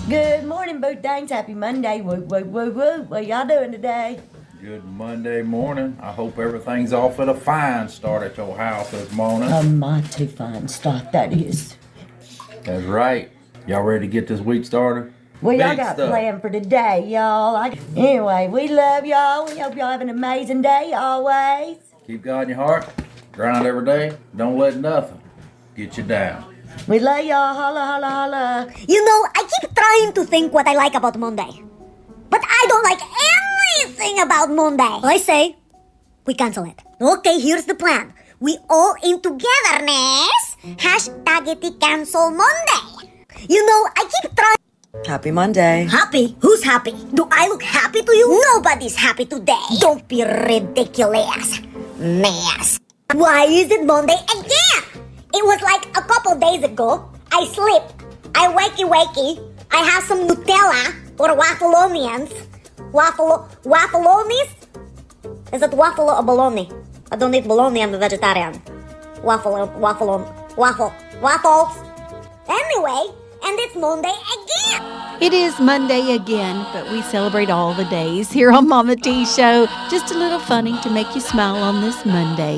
Good morning, Boot Dangs. Happy Monday. Woo, woo, woo, woo. What y'all doing today? Good Monday morning. I hope everything's off at a fine start at your house this morning. A mighty fine start, that is. That's right. Y'all ready to get this week started? What y'all Big got stuff. planned for today, y'all? Anyway, we love y'all. We hope y'all have an amazing day always. Keep God in your heart. Grind every day. Don't let nothing get you down. We love y'all. Holla, holla, holla. You know, I keep trying to think what I like about Monday. But I don't like anything about Monday. I say, we cancel it. Okay, here's the plan. We all in togetherness. #it cancel Monday. You know, I keep trying. Happy Monday. Happy? Who's happy? Do I look happy to you? Nobody's happy today. Don't be ridiculous. Mess. Why is it Monday again? It was like a couple days ago. I sleep. I wakey. I have some Nutella or Waffleonians. Waffleonies? Is it waffle or bologna? I don't eat bologna, I'm a vegetarian. Waffles. Anyway, and it's Monday again. It is Monday again, but we celebrate all the days here on Mama T Show. Just a little funny to make you smile on this Monday.